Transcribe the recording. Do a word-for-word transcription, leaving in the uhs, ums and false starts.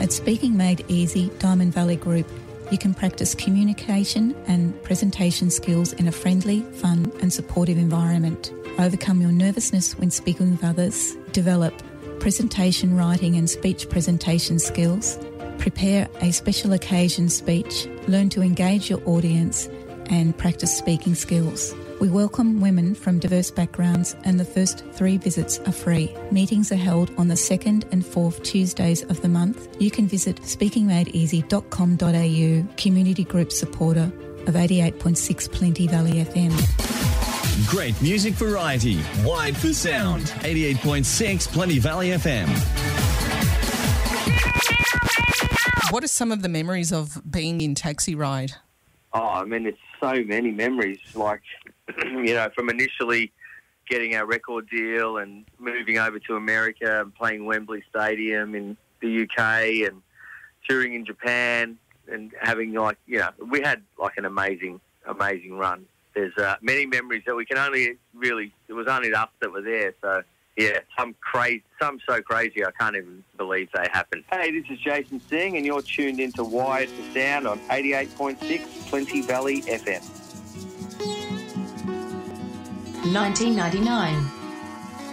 At Speaking Made Easy Diamond Valley Group, you can practice communication and presentation skills in a friendly, fun and supportive environment. Overcome your nervousness when speaking with others. Develop presentation writing and speech presentation skills. Prepare a special occasion speech. Learn to engage your audience and practice speaking skills. We welcome women from diverse backgrounds and the first three visits are free. Meetings are held on the second and fourth Tuesdays of the month. You can visit speaking made easy dot com dot a u, community group supporter of eighty-eight point six Plenty Valley F M. Great music variety, wide for sound. eighty-eight point six Plenty Valley F M. What are some of the memories of being in Taxi Ride? Oh, I mean, there's so many memories, like, you know, from initially getting our record deal and moving over to America and playing Wembley Stadium in the U K and touring in Japan and having, like, you know, we had, like, an amazing, amazing run. There's uh, many memories that we can only really, it was only us that were there, so, yeah, some crazy, some so crazy I can't even believe they happened. Hey, this is Jason Singh and you're tuned into Wired for Sound on eighty-eight point six Plenty Valley F M. nineteen ninety-nine